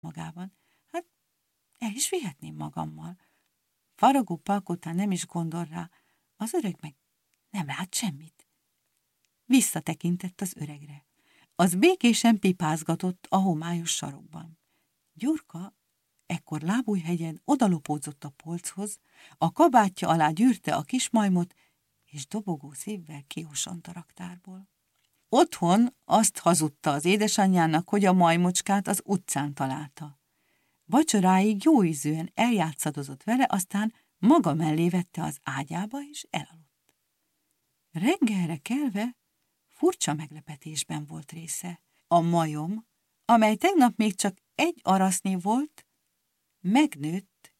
magában. Hát, el is vihetném magammal. Faragó Palkótán nem is gondol rá, az öreg meg nem lát semmit. Visszatekintett az öregre. Az békésen pipázgatott a homályos sarokban. Gyurka ekkor lábújhegyen odalopódzott a polchoz, a kabátja alá gyűrte a kismajmot, és dobogó szívvel kiosont a raktárból. Otthon azt hazudta az édesanyjának, hogy a majmocskát az utcán találta. Vacsoráig jóízűen eljátszadozott vele, aztán maga mellé vette az ágyába, és elaludt. Reggelre kelve furcsa meglepetésben volt része. A majom, amely tegnap még csak 1 arasznyi volt, megnőtt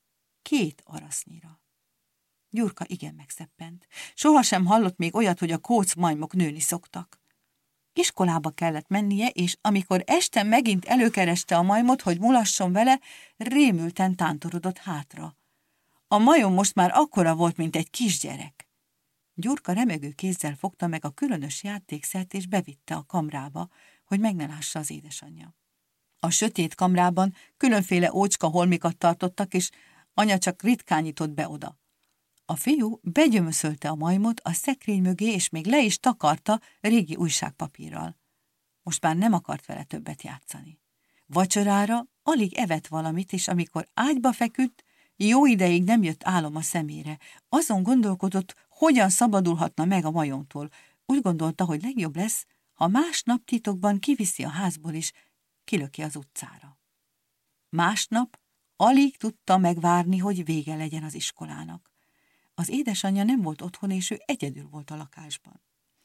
2 arasznyira. Gyurka igen megszeppent. Sohasem hallott még olyat, hogy a kóc majmok nőni szoktak. Iskolába kellett mennie, és amikor este megint előkereste a majmot, hogy mulasson vele, rémülten tántorodott hátra. A majom most már akkora volt, mint egy kisgyerek. Gyurka remegő kézzel fogta meg a különös játékszert, és bevitte a kamrába, hogy meg ne lássa az édesanyja. A sötét kamrában különféle ócska holmikat tartottak, és anya csak ritkán nyitott be oda. A fiú begyömöszölte a majmot a szekrény mögé, és még le is takarta régi újságpapírral. Most már nem akart vele többet játszani. Vacsorára alig evett valamit, és amikor ágyba feküdt, jó ideig nem jött álom a szemére. Azon gondolkodott, hogyan szabadulhatna meg a majomtól. Úgy gondolta, hogy legjobb lesz, ha másnap titokban kiviszi a házból, és kilöki az utcára. Másnap alig tudta megvárni, hogy vége legyen az iskolának. Az édesanyja nem volt otthon, és ő egyedül volt a lakásban.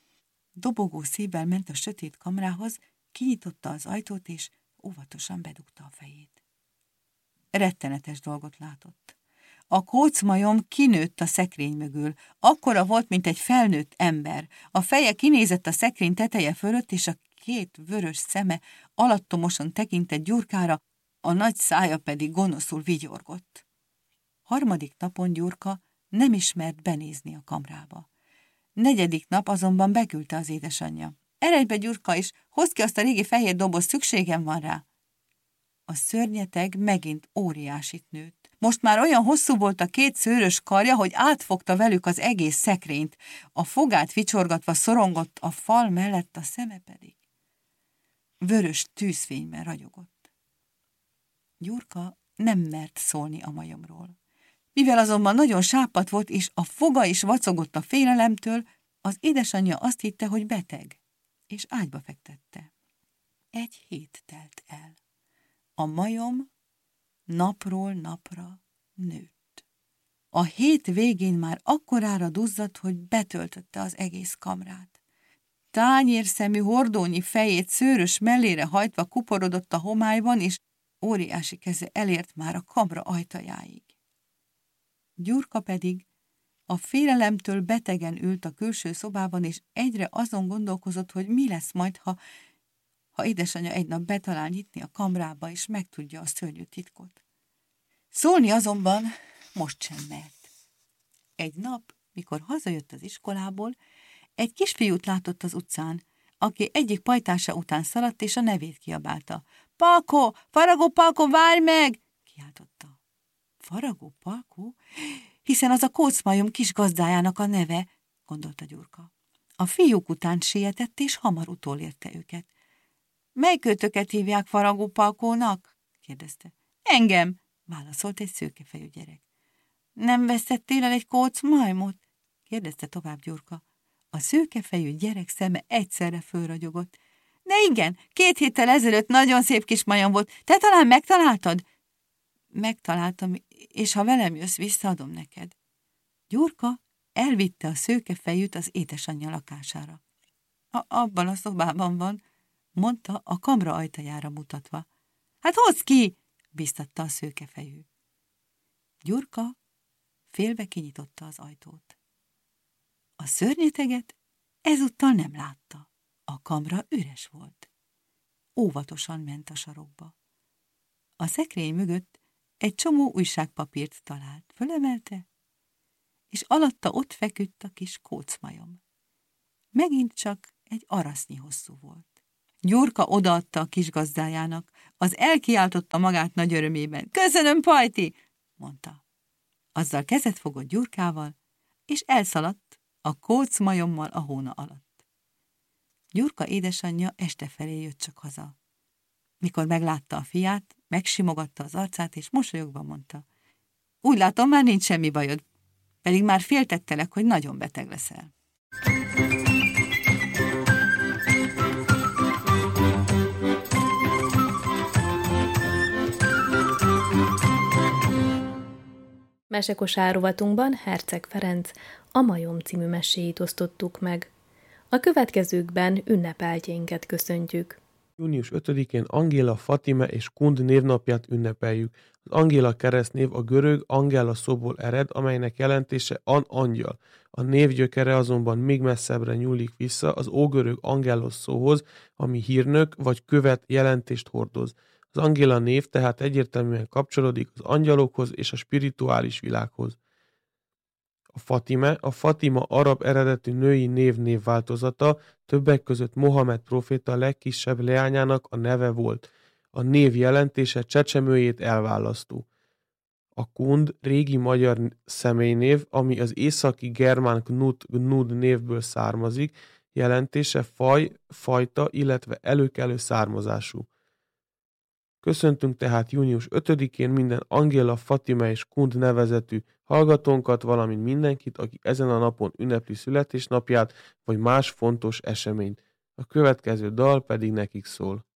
Dobogó szívvel ment a sötét kamrához, kinyitotta az ajtót, és óvatosan bedugta a fejét. Rettenetes dolgot látott. A kócmajom kinőtt a szekrény mögül. Akkora volt, mint egy felnőtt ember. A feje kinézett a szekrény teteje fölött, és a 2 vörös szeme alattomosan tekintett Gyurkára, a nagy szája pedig gonoszul vigyorgott. 3. napon Gyurka nem ismert benézni a kamrába. 4. nap azonban beküldte az édesanyja. Eredj be, Gyurka, és hozd ki azt a régi fehér dobozt, szükségem van rá. A szörnyeteg megint óriásit nőtt. Most már olyan hosszú volt a 2 szőrös karja, hogy átfogta velük az egész szekrényt. A fogát vicsorgatva szorongott a fal mellett, a szeme pedig vörös tűzfényben ragyogott. Gyurka nem mert szólni a majomról. Mivel azonban nagyon sápadt volt, és a foga is vacogott a félelemtől, az édesanyja azt hitte, hogy beteg, és ágyba fektette. 1 hét telt el. A majom napról napra nőtt. A hét végén már akkorára duzzadt, hogy betöltötte az egész kamrát. Tányérszemű hordónyi fejét szőrös mellére hajtva kuporodott a homályban, és óriási keze elért már a kamra ajtajáig. Gyurka pedig a félelemtől betegen ült a külső szobában, és egyre azon gondolkozott, hogy mi lesz majd, ha édesanyja egy nap betalál nyitni a kamrába, és megtudja a szörnyű titkot. Szólni azonban most sem mert. Egy nap, mikor hazajött az iskolából, egy kisfiút látott az utcán, aki egyik pajtása után szaladt, és a nevét kiabálta. Palkó! Faragó Palkó, várj meg! Kiáltotta. Faragó Palkó? Hiszen az a kócmajom kis gazdájának a neve, gondolta Gyurka. A fiúk után sietett, és hamar utolérte őket. Melyik őtöket hívják Faragó Palkónak? kérdezte. Engem, válaszolt egy szőkefejű gyerek. Nem veszettél el egy kócmajmot? kérdezte tovább Gyurka. A szőkefejű gyerek szeme egyszerre fölragyogott. De igen, 2 héttel ezelőtt nagyon szép kis majom volt. Te talán megtaláltad? Megtaláltam, és ha velem jössz, visszaadom neked. Gyurka elvitte a szőkefejűt az édesanyja lakására. Abban a szobában van, mondta a kamra ajtajára mutatva. Hát hozd ki, biztatta a szőkefejű. Gyurka félbe kinyitotta az ajtót. A szörnyeteget ezúttal nem látta. A kamra üres volt. Óvatosan ment a sarokba. A szekrény mögött egy csomó újságpapírt talált. Fölemelte, és alatta ott feküdt a kis kócmajom. Megint csak egy arasznyi hosszú volt. Gyurka odaadta a kisgazdájának. Az elkiáltotta magát nagy örömében. Köszönöm, Pajti! Mondta. Azzal kezet fogott Gyurkával, és elszaladt a kócmajommal a hóna alatt. Gyurka édesanyja este felé jött csak haza. Mikor meglátta a fiát, megsimogatta az arcát, és mosolyogva mondta. Úgy látom, már nincs semmi bajod, pedig már féltettelek, hogy nagyon beteg leszel. Mesekosár rovatunkban Herceg Ferenc a Majom című meséjét osztottuk meg. A következőkben ünnepeltjénket köszöntjük. Június 5-én Angéla, Fatime és Kund névnapját ünnepeljük. Az Angéla keresztnév a görög Angela szóból ered, amelynek jelentése angyal. A név gyökere azonban még messzebbre nyúlik vissza az ógörög angelos szóhoz, ami hírnök vagy követ jelentést hordoz. Az Angéla név tehát egyértelműen kapcsolódik az angyalokhoz és a spirituális világhoz. A Fatima arab eredetű női név változata, többek között Mohamed próféta legkisebb leányának a neve volt. A név jelentése csecsemőjét elválasztó. A Kund régi magyar személynév, ami az északi germán Gnud névből származik, jelentése faj, fajta, illetve előkelő származású. Köszöntünk tehát június 5-én minden Angéla, Fatime és Kund nevezetű hallgatónkat, valamint mindenkit, aki ezen a napon ünnepli születésnapját, vagy más fontos eseményt. A következő dal pedig nekik szól.